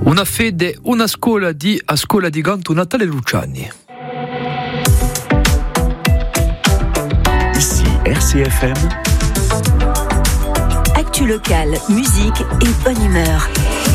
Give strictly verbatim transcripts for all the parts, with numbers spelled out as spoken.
Una fede, una scuola di a scuola di canto Natale Luciani. Ici R C F M. Actu locale, musique et bonne humeur.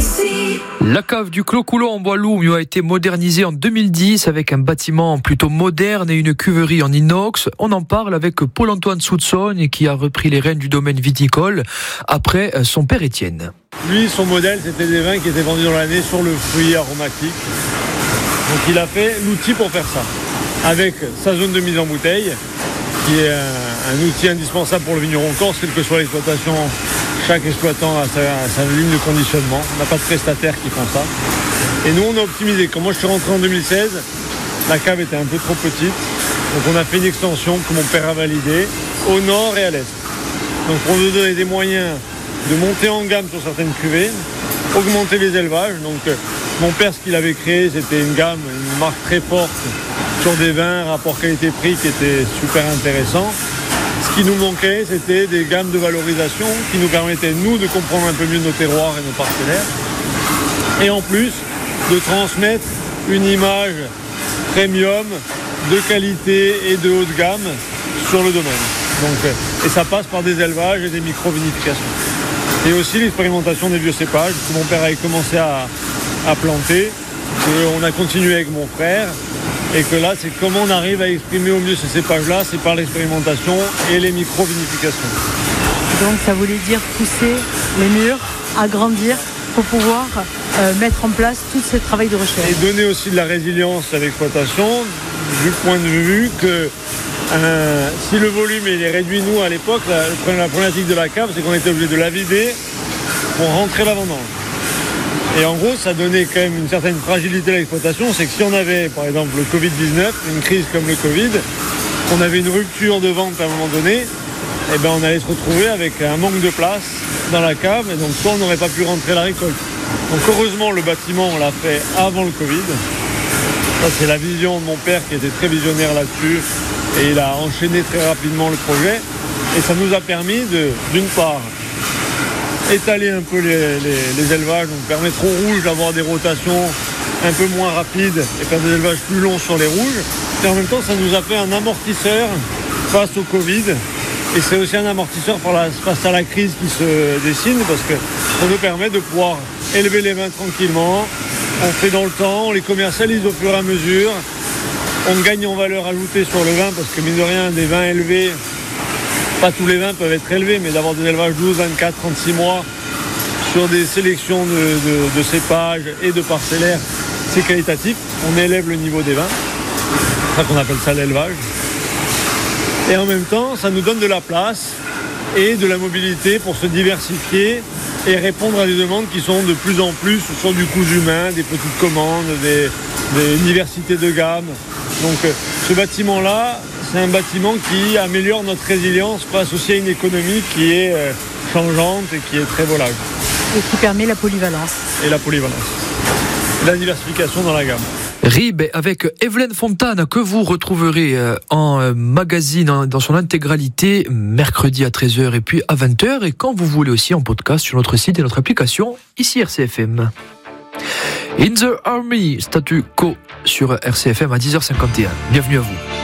La cave du Clos Coulon en Bois-Lourmiou a été modernisée en deux mille dix avec un bâtiment plutôt moderne et une cuverie en inox. On en parle avec Paul-Antoine Soutsogne qui a repris les rênes du domaine viticole après son père Étienne. Lui, son modèle, c'était des vins qui étaient vendus dans l'année sur le fruit aromatique. Donc il a fait l'outil pour faire ça, avec sa zone de mise en bouteille, qui est un, un outil indispensable pour le vigneron corse, quelle que soit l'exploitation. Chaque exploitant a sa, a sa ligne de conditionnement. On n'a pas de prestataires qui font ça. Et nous, on a optimisé. Quand moi, je suis rentré en deux mille seize, la cave était un peu trop petite. Donc on a fait une extension que mon père a validée au nord et à l'est. Donc pour nous donner des moyens de monter en gamme sur certaines cuvées, augmenter les élevages. Donc euh, mon père, ce qu'il avait créé, c'était une gamme, une marque très forte sur des vins, rapport qualité-prix qui était super intéressant. Ce qui nous manquait, c'était des gammes de valorisation qui nous permettaient, nous, de comprendre un peu mieux nos terroirs et nos partenaires. Et en plus, de transmettre une image premium, de qualité et de haut de gamme sur le domaine. Donc, et ça passe par des élevages et des micro-vinifications. Et aussi l'expérimentation des vieux cépages, que mon père avait commencé à, à planter, qu'on a continué avec mon frère. Et que là, c'est comment on arrive à exprimer au mieux ces cépages-là, c'est par l'expérimentation et les micro-vinifications. Donc ça voulait dire pousser les murs, agrandir pour pouvoir euh, mettre en place tout ce travail de recherche. Et donner aussi de la résilience à l'exploitation, du point de vue que euh, si le volume il est réduit, nous à l'époque, la, la problématique de la cave, c'est qu'on était obligé de la vider pour rentrer la vendange. Et en gros, ça donnait quand même une certaine fragilité à l'exploitation. C'est que si on avait, par exemple, le covid dix-neuf, une crise comme le Covid, qu'on avait une rupture de vente à un moment donné, eh ben on allait se retrouver avec un manque de place dans la cave. Et donc, soit on n'aurait pas pu rentrer la récolte. Donc, heureusement, le bâtiment, on l'a fait avant le Covid. Ça, c'est la vision de mon père qui était très visionnaire là-dessus. Et il a enchaîné très rapidement le projet. Et ça nous a permis de, d'une part, étaler un peu les, les, les élevages, donc permettre aux rouges d'avoir des rotations un peu moins rapides et faire des élevages plus longs sur les rouges. Et en même temps, ça nous a fait un amortisseur face au Covid. Et c'est aussi un amortisseur face à la crise qui se dessine parce que ça nous permet de pouvoir élever les vins tranquillement. On fait dans le temps, on les commercialise au fur et à mesure. On gagne en valeur ajoutée sur le vin parce que mine de rien, des vins élevés, pas tous les vins peuvent être élevés, mais d'avoir des élevages douze, vingt-quatre, trente-six mois sur des sélections de, de, de cépages et de parcellaires, c'est qualitatif. On élève le niveau des vins. C'est ça qu'on appelle ça l'élevage. Et en même temps, ça nous donne de la place et de la mobilité pour se diversifier et répondre à des demandes qui sont de plus en plus sur du cousu humain, des petites commandes, des, des diversités de gamme. Donc ce bâtiment-là, c'est un bâtiment qui améliore notre résilience face aussi à une économie qui est euh, changeante et qui est très volage. Et qui permet la polyvalence. Et la polyvalence. La diversification dans la gamme. Rib avec Evelyne Fontane que vous retrouverez en magazine dans son intégralité mercredi à treize heures et puis à vingt heures et quand vous voulez aussi en podcast sur notre site et notre application ici R C F M. In the Army, statu quo sur R C F M à dix heures cinquante et un. Bienvenue à vous.